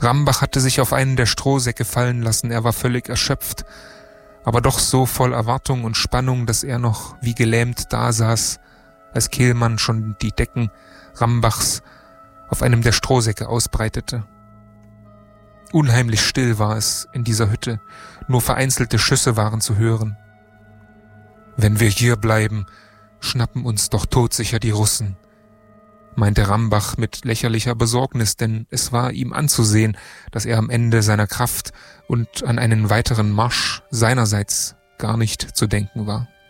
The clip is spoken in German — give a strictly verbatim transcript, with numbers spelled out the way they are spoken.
Rambach hatte sich auf einen der Strohsäcke fallen lassen, er war völlig erschöpft, aber doch so voll Erwartung und Spannung, dass er noch wie gelähmt dasaß, als Kehlmann schon die Decken Rambachs auf einem der Strohsäcke ausbreitete. Unheimlich still war es in dieser Hütte, nur vereinzelte Schüsse waren zu hören. »Wenn wir hier bleiben, schnappen uns doch todsicher die Russen«, meinte Rambach mit lächerlicher Besorgnis, denn es war ihm anzusehen, dass er am Ende seiner Kraft und an einen weiteren Marsch seinerseits gar nicht zu denken war.